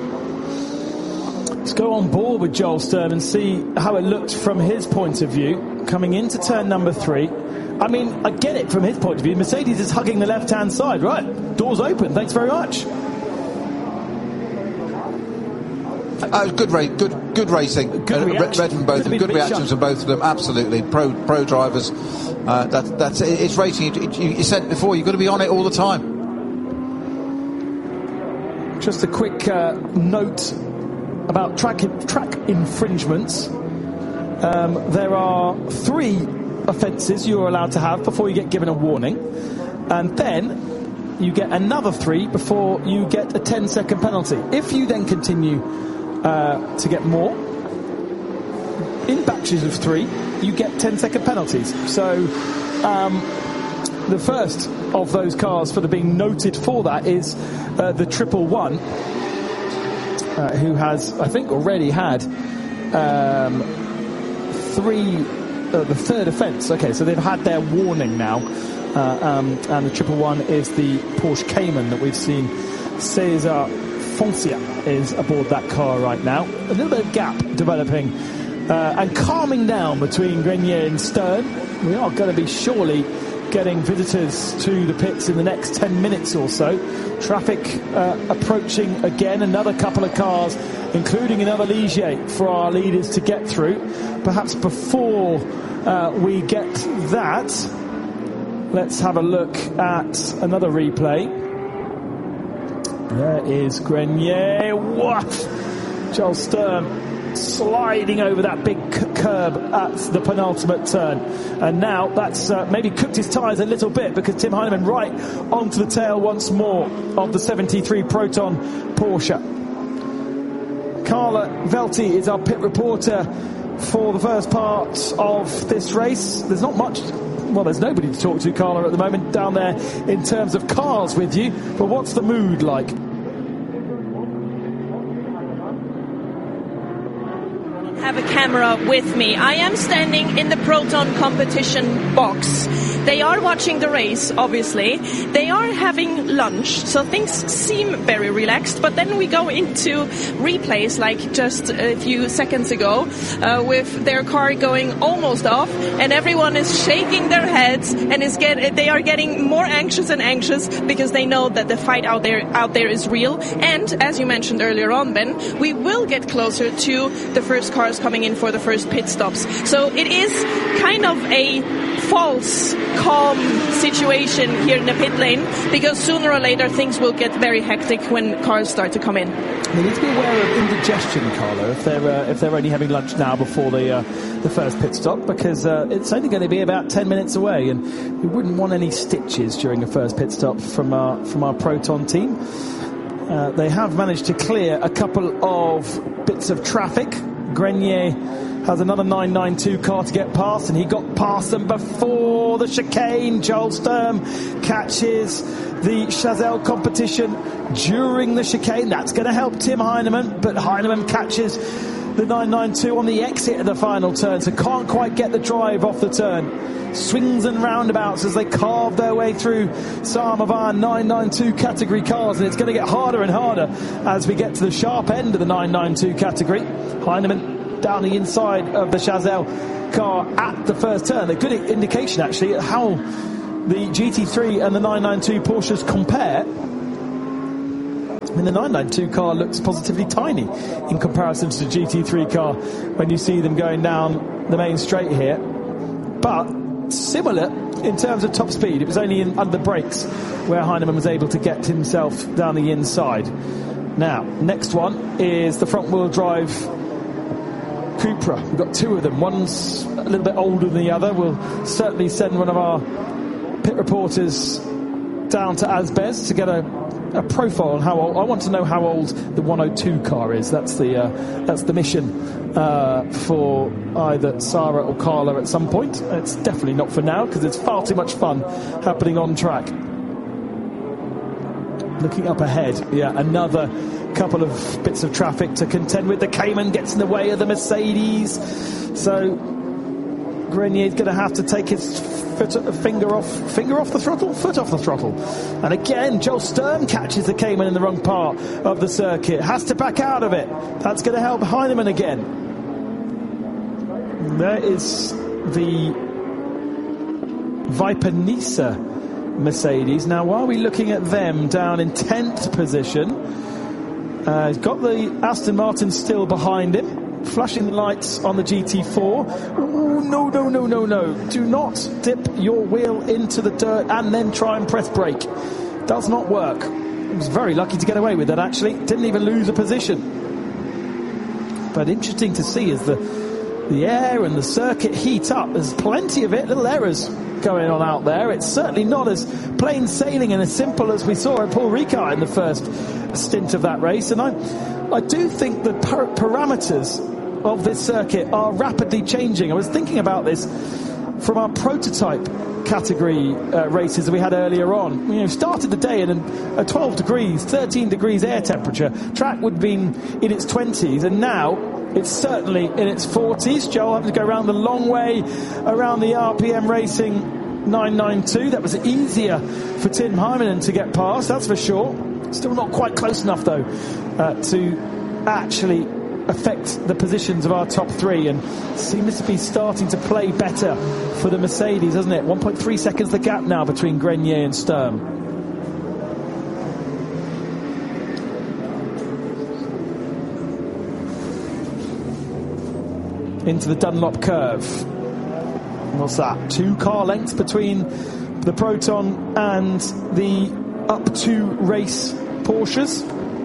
Let's go on board with Joel Sturm and see how it looked from his point of view, coming into turn number three. I mean, I get it from his point of view. Mercedes is hugging the left-hand side, right? Doors open, thanks very much.
Uh, good, ra- good, good racing.
Good reaction.
Read from both of them. Good reactions from both of them. Absolutely, pro pro drivers. Uh, that, that's it's racing. It, it, you said before, you've got to be on it all the time.
Just a quick uh, note about track track infringements. Um, there are three offences you're allowed to have before you get given a warning, and then you get another three before you get a ten second penalty. If you then continue uh, to get more in batches of three, you get ten second penalties. So um, the first of those cars for the being noted for that is uh, the Triple One, uh, who has, I think, already had um, three, uh, the third offence. Okay, so they've had their warning now, uh, um, and the Triple One is the Porsche Cayman that we've seen. Cesar Foncia is aboard that car right now. A little bit of gap developing uh, and calming down between Grenier and Sturm. We are going to be surely getting visitors to the pits in the next ten minutes or so. Traffic uh, approaching again, another couple of cars, including another Ligier for our leaders to get through. Perhaps before uh, we get that, let's have a look at another replay. There is Grenier. What? Joel Sturm sliding over that big c- curb at the penultimate turn, and now that's uh, maybe cooked his tyres a little bit, because Tim Heinemann right onto the tail once more of the seventy-three Proton Porsche. Carla Velti is our pit reporter for the first part of this race. There's not much, well, there's nobody to talk to, Carla, at the moment down there in terms of cars with you, but what's the mood like?
Have a camera with me. I am standing in the Proton competition box. They are watching the race, obviously. They are having lunch, so things seem very relaxed. But then we go into replays, like just a few seconds ago, uh, with their car going almost off, and everyone is shaking their heads and is get. They are getting more anxious and anxious because they know that the fight out there out there is real. And as you mentioned earlier on, Ben, we will get closer to the first cars coming in for the first pit stops. So it is kind of a false calm situation here in the pit lane, because sooner or later things will get very hectic when cars start to come in.
They need to be aware of indigestion, Carlo, if they're uh, if they're only having lunch now before the uh, the first pit stop, because uh, it's only going to be about ten minutes away, and we wouldn't want any stitches during the first pit stop from our from our Proton team. Uh, they have managed to clear a couple of bits of traffic. Grenier has another nine ninety-two car to get past, and he got past them before the chicane. Joel Sturm catches the Chazelle competition during the chicane. That's going to help Tim Heinemann, but Heinemann catches the nine ninety-two on the exit of the final turn, so can't quite get the drive off the turn. Swings and roundabouts as they carve their way through some of our nine ninety-two category cars, and it's going to get harder and harder as we get to the sharp end of the nine ninety-two category. Heinemann down the inside of the Chazelle car at the first turn. A good indication actually at how the G T three and the nine ninety-two Porsches compare. I mean, the nine ninety-two car looks positively tiny in comparison to the G T three car when you see them going down the main straight here, but similar in terms of top speed. It was only in, under the brakes where Heinemann was able to get himself down the inside. Now, next one is the front-wheel drive Cupra. We've got two of them. One's a little bit older than the other. We'll certainly send one of our pit reporters down to Asbez to get a, a profile on how old. I want to know how old the one oh two car is. That's the uh, that's the mission uh, for either Sarah or Carla at some point. It's definitely not for now, because it's far too much fun happening on track. Looking up ahead, yeah, another couple of bits of traffic to contend with. The Cayman gets in the way of the Mercedes, so Grenier's going to have to take his foot, finger off, finger off the throttle, foot off the throttle. And again, Joel Sturm catches the Cayman in the wrong part of the circuit, has to back out of it. That's going to help Heinemann again. There is the Viper Nisa Mercedes. Now, while we're looking at them down in tenth position, uh, he's got the Aston Martin still behind him, flashing the lights on the G T four. Ooh, no, no, no, no, no. Do not dip your wheel into the dirt and then try and press brake. Does not work. He was very lucky to get away with that, actually. Didn't even lose a position. But interesting to see as the, the air and the circuit heat up. There's plenty of it, little errors going on out there. It's certainly not as plain sailing and as simple as we saw at Paul Ricard in the first stint of that race. And I, I do think the par- parameters of this circuit are rapidly changing. I was thinking about this from our prototype category uh, races that we had earlier on. You know, started the day in a twelve degrees, thirteen degrees air temperature. Track would have been in its twenties, and now it's certainly in its forties. Joel having to go around the long way around the R P M Racing nine ninety-two. That was easier for Tim Heinemann to get past, that's for sure. Still not quite close enough, though, uh, to actually affect the positions of our top three, and seems to be starting to play better for the Mercedes, doesn't it? one point three seconds the gap now between Grenier and Sturm. Into the Dunlop curve. What's that? Two car lengths between the Proton and the up to race Porsches.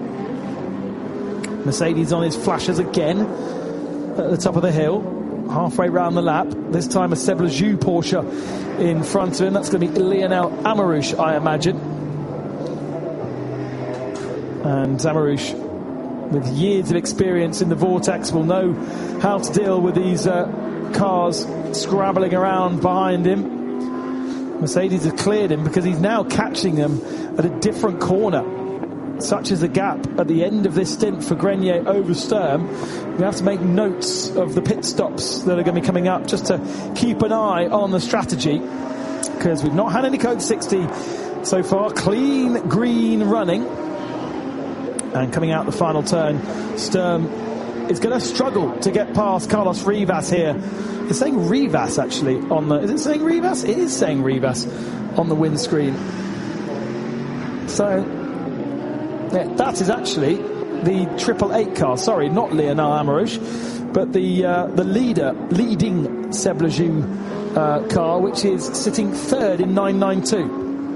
Mercedes on his flashers again at the top of the hill, halfway round the lap. This time a Seb Lejeune Porsche in front of him. That's going to be Lionel Amarouche, I imagine. And Amarouche, with years of experience in the Vortex, will know how to deal with these uh, cars scrabbling around behind him. Mercedes has cleared him because he's now catching them at a different corner. Such is the gap at the end of this stint for Grenier over Sturm. We have to make notes of the pit stops that are going to be coming up, just to keep an eye on the strategy, because we've not had any code sixty so far. Clean green running, and coming out the final turn, Sturm is going to struggle to get past Carlos Rivas here. It's saying Rivas actually on the. Is it saying Rivas? It is saying Rivas on the windscreen. So yeah, that is actually the triple eight car. Sorry, not Léonard Amorouche, but the uh, the leader, leading Seb Lejeune uh, car, which is sitting third in nine ninety-two.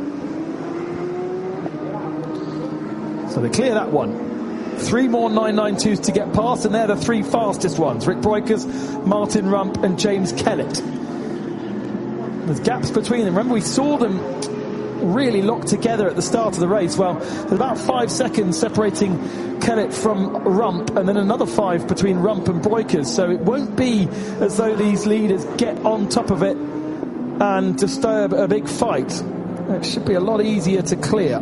So they clear that one. Three more nine ninety-twos to get past, and they're the three fastest ones. Rick Breukers, Martin Rump and James Kellett. There's gaps between them. Remember, we saw them really locked together at the start of the race. Well, there's about five seconds separating Kellett from Rump, and then another five between Rump and Breukers. So it won't be as though these leaders get on top of it and disturb a big fight. It should be a lot easier to clear.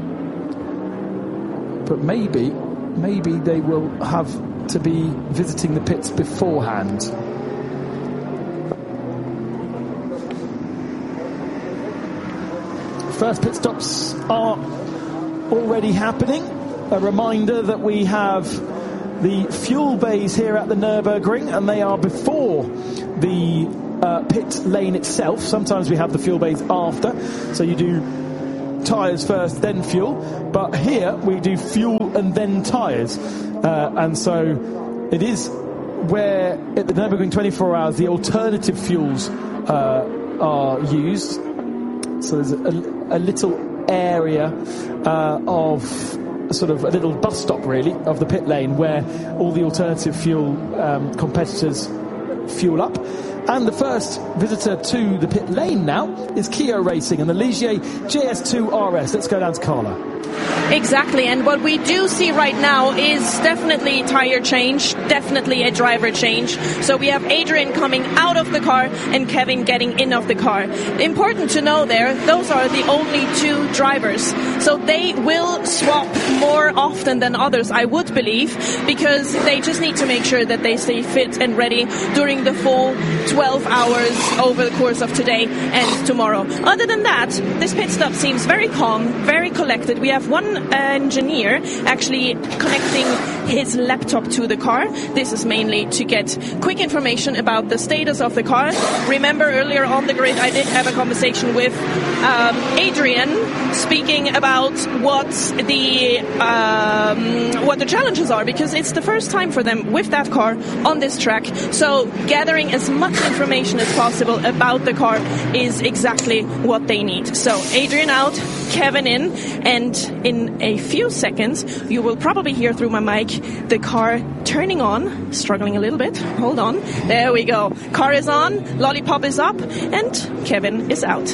But maybe... Maybe they will have to be visiting the pits beforehand. First pit stops are already happening. A reminder that we have the fuel bays here at the Nürburgring, and they are before the uh, pit lane itself. Sometimes we have the fuel bays after, so you do tyres first, then fuel, but here we do fuel and then tyres, uh, and so it is where at the Nürburgring twenty-four hours the alternative fuels uh, are used. So there's a, a little area uh, of sort of a little bus stop really of the pit lane where all the alternative fuel um, competitors fuel up. And the first visitor to the pit lane now is Keo Racing and the Ligier J S two R S. Let's go down to Carla.
Exactly, and what we do see right now is definitely tire change, definitely a driver change. So we have Adrian coming out of the car and Kevin getting in of the car. Important to know there, those are the only two drivers. So they will swap more often than others, I would believe, because they just need to make sure that they stay fit and ready during the full twelve hours over the course of today and tomorrow. Other than that, this pit stop seems very calm, very collected. We have one engineer actually connecting his laptop to the car. This is mainly to get quick information about the status of the car. Remember earlier on the grid I did have a conversation with um, Adrian speaking about what the um, what the challenges are, because it's the first time for them with that car on this track. So gathering as much information as possible about the car is exactly what they need. So Adrian out, Kevin in, and in a few seconds you will probably hear through my mic the car turning on, struggling a little bit, hold on, there we go, car is on, lollipop is up, and Kevin is out.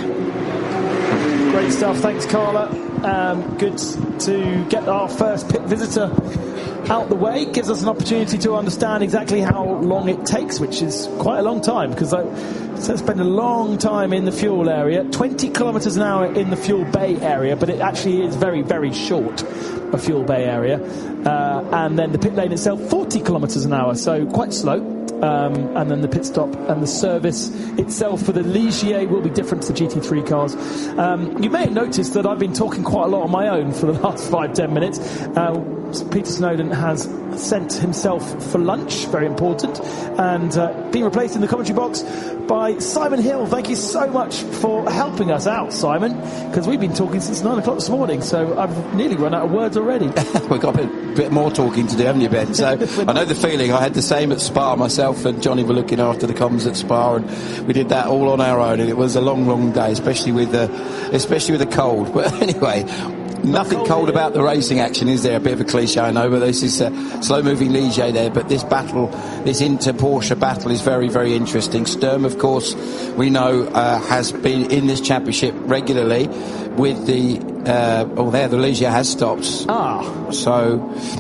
Great stuff, thanks Carla. Um, good to get our first pit visitor out the way. Gives us an opportunity to understand exactly how long it takes, which is quite a long time, because I spend a long time in the fuel area, twenty kilometers an hour in the fuel bay area, but it actually is very, very short, a fuel bay area. Uh, and then the pit lane itself, forty kilometers an hour, so quite slow. Um, and then the pit stop and the service itself for the Ligier will be different to the G T three cars. Um, you may have noticed that I've been talking quite a lot on my own for the last five, ten minutes. Uh, Peter Snowden has sent himself for lunch, very important, and uh, been replaced in the commentary box by Simon Hill. Thank you so much for helping us out, Simon, because we've been talking since nine o'clock this morning, so I've nearly run out of words already.
We've got a bit, bit more talking to do, haven't you, Ben? So I know the feeling. I had the same at Spa. Myself and Johnny were looking after the comms at Spa, and we did that all on our own, and it was a long, long day, especially with the, especially with the cold. But anyway, nothing cold, cold about the racing action, is there? A bit of a cliche, I know, but this is a slow-moving Ligier there. But this battle, this Inter-Porsche battle, is very, very interesting. Sturm, of course, we know uh, has been in this championship regularly with the, uh, oh, there, the Ligier has stopped.
Ah.
So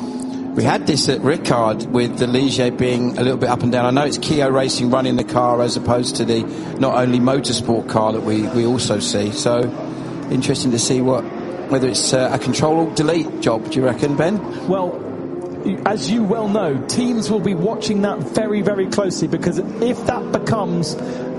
we had this at Ricard with the Ligier being a little bit up and down. I know it's Keo Racing running the car as opposed to the not only motorsport car that we, we also see. So interesting to see what whether it's uh, a control-alt-delete job, do you reckon, Ben?
Well, as you well know, teams will be watching that very, very closely, because if that becomes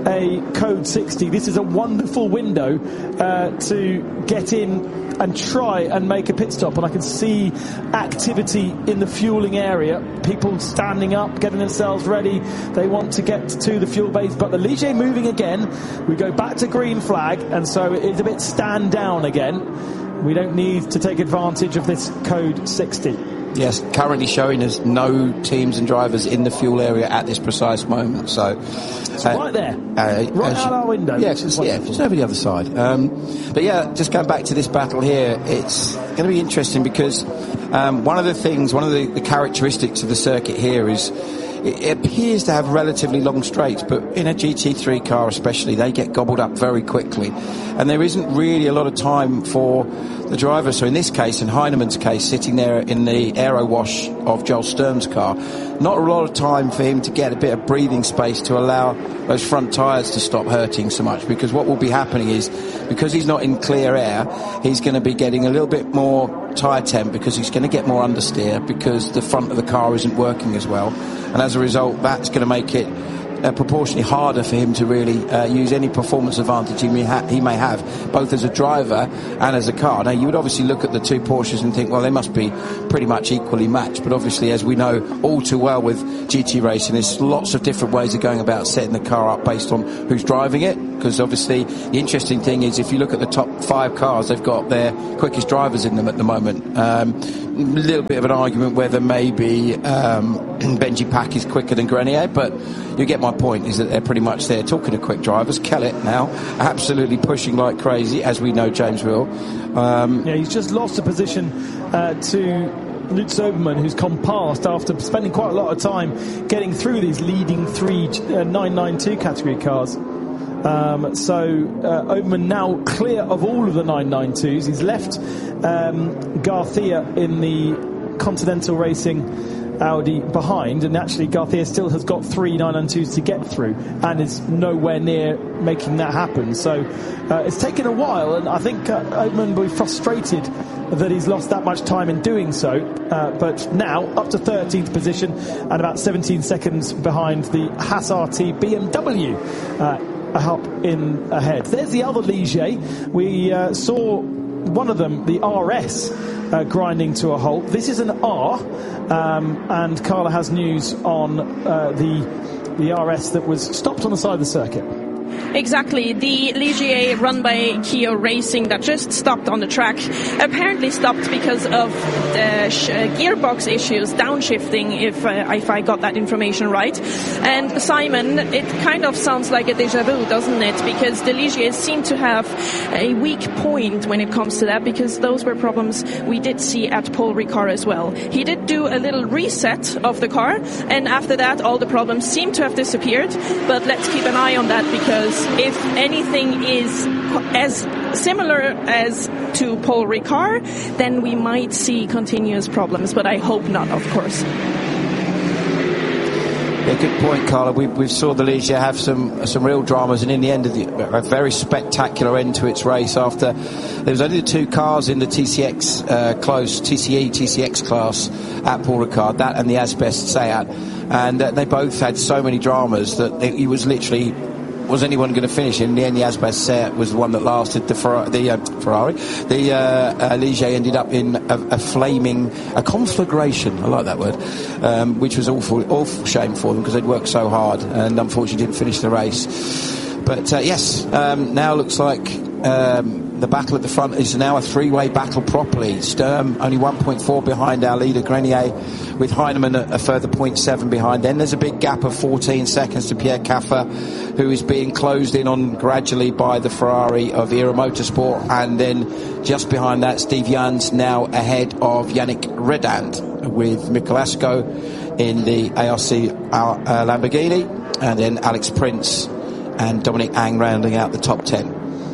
a code sixty, this is a wonderful window uh, to get in and try and make a pit stop. And I can see activity in the fueling area, people standing up, getting themselves ready. They want to get to the fuel base, but the Ligier moving again. We go back to green flag, and so it's a bit stand down again. We don't need to take advantage of this code sixty.
Yes, currently showing us no teams and drivers in the fuel area at this precise moment. So
it's uh, right there, uh, right out our window.
Yeah, it's, yeah, it's over the other side. Um, but yeah, just going back to this battle here, it's going to be interesting because um, one of the things, one of the, the characteristics of the circuit here is it appears to have relatively long straights, but in a G T three car especially, they get gobbled up very quickly. And there isn't really a lot of time for the driver. So in this case, in Heinemann's case, sitting there in the aero wash of Joel Sturm's car, not a lot of time for him to get a bit of breathing space to allow those front tyres to stop hurting so much, because what will be happening is, because he's not in clear air, he's going to be getting a little bit more tyre temp, because he's going to get more understeer, because the front of the car isn't working as well. And as a result, that's going to make it uh, proportionally harder for him to really uh, use any performance advantage he may, ha- he may have, both as a driver and as a car. Now, you would obviously look at the two Porsches and think, well, they must be pretty much equally matched. But obviously, as we know all too well with G T racing, there's lots of different ways of going about setting the car up based on who's driving it. Because obviously, the interesting thing is, if you look at the top five cars, they've got their quickest drivers in them at the moment. Um, a little bit of an argument whether maybe um, Benji Pack is quicker than Grenier, but you get my point, is that they're pretty much there. Talking to quick drivers, Kellett now absolutely pushing like crazy, as we know James will. Um,
yeah, he's just lost a position uh, to Lutz Obermann, who's come past after spending quite a lot of time getting through these leading three uh, nine ninety-two category cars. Um, so uh, Obermann now clear of all of the nine ninety-twos. He's left um, Garcia in the Continental Racing Audi behind, and actually Garcia still has got three nine ninety-twos to get through and is nowhere near making that happen. So uh, it's taken a while, and I think uh, Obermann will be frustrated that he's lost that much time in doing so, uh, but now up to thirteenth position and about seventeen seconds behind the Haas R T B M W uh, up in ahead. There's the other Ligier. We uh, saw one of them, the R S, uh, grinding to a halt. This is an R, um, and Carla has news on uh, the the R S that was stopped on the side of the circuit.
Exactly. The Ligier run by Kia Racing that just stopped on the track apparently stopped because of uh, sh- uh, gearbox issues, downshifting, if uh, if I got that information right. And Simon, it kind of sounds like a déjà vu, doesn't it? Because the Ligier seem to have a weak point when it comes to that, because those were problems we did see at Paul Ricard as well. He did do a little reset of the car, and after that all the problems seem to have disappeared. But let's keep an eye on that, because if anything is as similar as to Paul Ricard, then we might see continuous problems, but I hope not, of course.
Yeah, good point, Carla. We we saw the Ligier have some some real dramas, and in the end of the, a very spectacular end to its race. After there was only the two cars in the T C X uh, close T C E T C X class at Paul Ricard, that and the Asbest Seat, and uh, they both had so many dramas that it, it was literally. Was anyone going to finish? In the end, the Asbest Seat was the one that lasted. The, Ferrari, the uh, Ferrari, the uh, uh, Ligier ended up in a, a flaming, a conflagration. I like that word, um, which was awful, awful shame for them, because they'd worked so hard and unfortunately didn't finish the race. But uh, yes, um, now looks like um, the battle at the front is now a three-way battle properly. Sturm only one point four behind our leader Grenier, with Heinemann a, a further zero point seven behind. Then there's a big gap of fourteen seconds to Pierre Caffer, who is being closed in on gradually by the Ferrari of Era Motorsport. And then just behind that, Steve Jans now ahead of Yannick Redand, with Mikkel Asko in the A R C uh, Lamborghini, and then Alex Prince and Dominic Ang rounding out the top ten.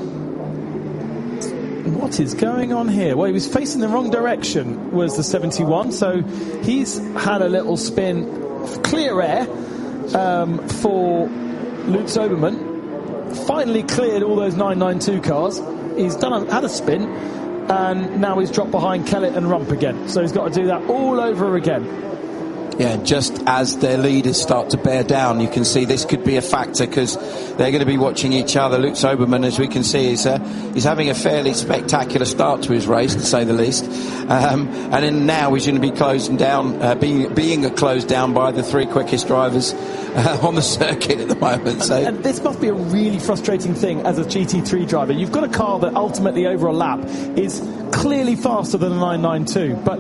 What is going on here? Well, he was facing the wrong direction, was the seventy-one, so he's had a little spin, clear air um, for Lutz Obermann. Finally cleared all those nine ninety-two cars. He's done a, had a spin, and now he's dropped behind Kellett and Rump again. So he's got to do that all over again.
Yeah, just as their leaders start to bear down, you can see this could be a factor, because they're going to be watching each other. Lutz Obermann, as we can see, is uh, he's having a fairly spectacular start to his race, to say the least. Um, and then now he's going to be closing down, uh, being being closed down by the three quickest drivers uh, on the circuit at the moment. So,
and, and this must be a really frustrating thing as a G T three driver. You've got a car that ultimately over a lap is clearly faster than a nine ninety-two, but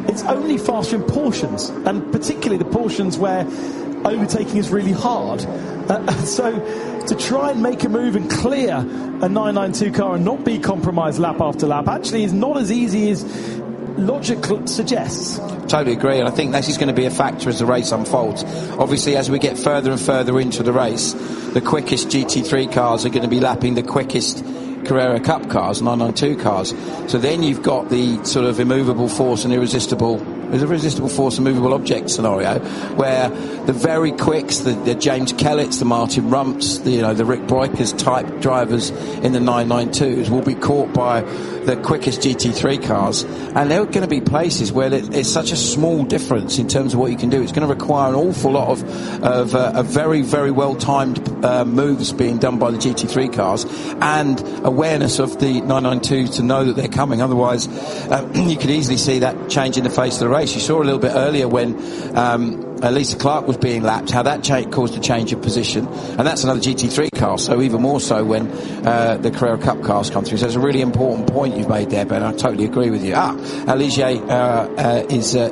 it's only faster in portions, and particularly the portions where overtaking is really hard. Uh, so to try and make a move and clear a nine ninety-two car and not be compromised lap after lap actually is not as easy as logic suggests.
Totally agree, and I think this is going to be a factor as the race unfolds. Obviously, as we get further and further into the race, the quickest G T three cars are going to be lapping the quickest Carrera Cup cars, nine ninety-two cars. So then you've got the sort of immovable force and irresistible, irresistible force and movable object scenario, where the very quicks, the, the James Kellett's, the Martin Rumps, the, you know, the Rick Breukers type drivers in the nine ninety-twos will be caught by the quickest G T three cars, and there are going to be places where it's such a small difference in terms of what you can do. It's going to require an awful lot of of, uh, of very, very well timed uh, moves being done by the G T three cars, and awareness of the nine ninety-two to know that they're coming. Otherwise, uh, you could easily see that change in the face of the race. You saw a little bit earlier when um, uh, Lisa Clark was being lapped, how that cha- caused a change of position, and that's another G T three car, so even more so when uh, the Carrera Cup cars come through. So it's a really important point you've made there, Ben. I totally agree with you. Ah, Aligier uh, uh, is uh,